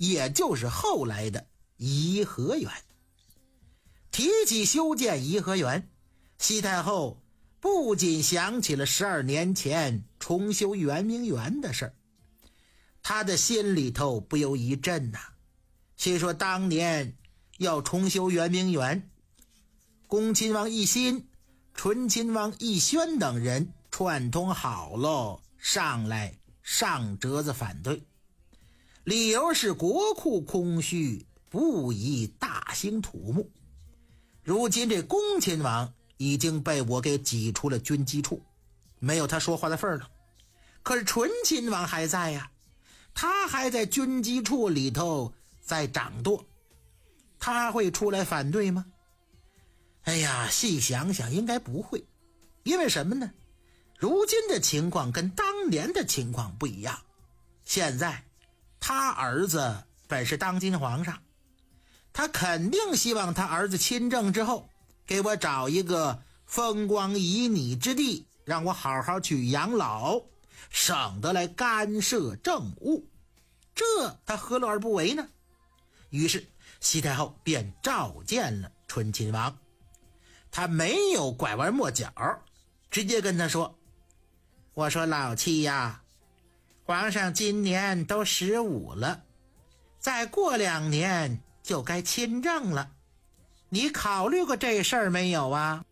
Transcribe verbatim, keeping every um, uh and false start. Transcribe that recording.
也就是后来的颐和园。提起修建颐和园，西太后不仅想起了十二年前重修圆明园的事儿，她的心里头不由一震呐、啊。虽说当年要重修圆明园，恭亲王奕欣、醇亲王奕轩等人串通好喽，上来上折子反对，理由是国库空虚，不宜大兴土木。如今这恭亲王已经被我给挤出了军机处，没有他说话的份儿了。可是醇亲王还在呀、啊，他还在军机处里头在掌舵，他会出来反对吗？哎呀，细想想应该不会。因为什么呢？如今的情况跟当年的情况不一样。现在他儿子本是当今皇上，他肯定希望他儿子亲政之后给我找一个风光旖旎之地，让我好好去养老，省得来干涉政务，这他何乐而不为呢？于是西太后便召见了醇亲王，他没有拐弯抹角，直接跟他说，我说老七呀，皇上今年都十五了，再过两年就该亲政了，你考虑过这事儿没有啊？